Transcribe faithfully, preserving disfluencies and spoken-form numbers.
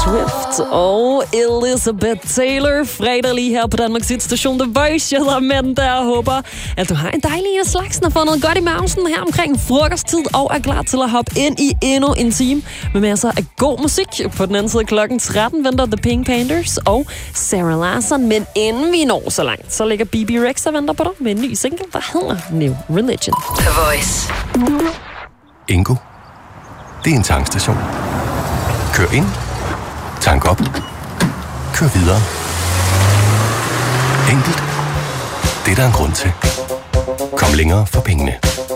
Swift og Elizabeth Taylor. Fredag lige her på Danmarks station The Voice. Jeg hedder Amanda og håber, at du har en dejlig en af slagsen og får noget godt i mausen her omkring frokosttid og er klar til at hoppe ind i endnu en time med masser af god musik. På den anden side klokken tretten venter The Pink Panthers og Sarah Larsson. Men inden vi når så langt, så ligger B B Rex og venter på dig med en ny single, der hedder New Religion. The Voice. Ingo. Det er en tankstation. Kør ind. Tank op. Kør videre. Enkelt. Det er der en grund til. Kom længere for pengene.